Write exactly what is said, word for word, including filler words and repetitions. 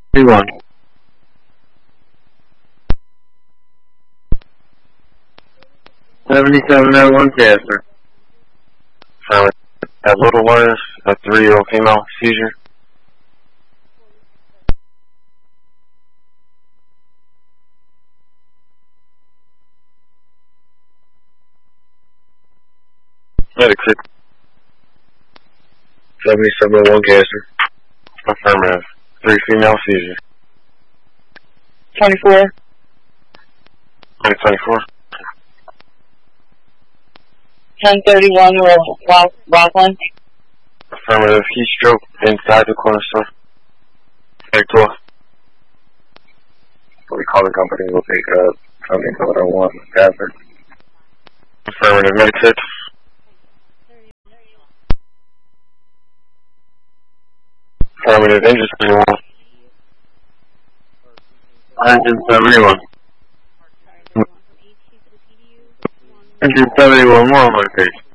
One. Seventy-seven oh one Casper. Found at Little Waters, a three-year-old female seizure. Medic six. seventy-seven oh one Casper. Affirmative. Three female seizure. twenty-four. twenty-four. ten thirty-one Rockland. Affirmative. Heat stroke inside the corner store. Medic twelve. We call the company. We'll take uh, something code oh one. Casper. Affirmative. Medic six. Affirmative. Engine seventy-one. Engine seventy-one. Engine seventy-one. More on my page.